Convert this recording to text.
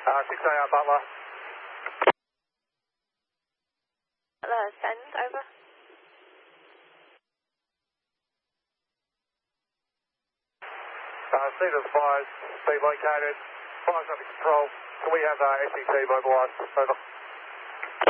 6AR Butler. Butler, send over. Scene of the fires, speed located, fires under control. Can we have SET mobilised? Over.